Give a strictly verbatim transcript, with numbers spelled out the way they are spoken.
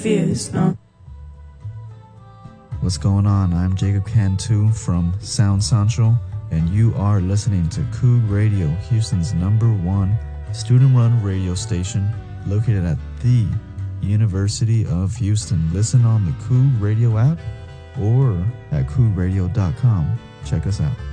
fears, no. What's going on? I'm Jacob Cantu from Sound Central, and you are listening to Coog Radio, Houston's number one student-run radio station located at the University of Houston. Listen on the Coog Radio app or at coog radio dot com. Check us out.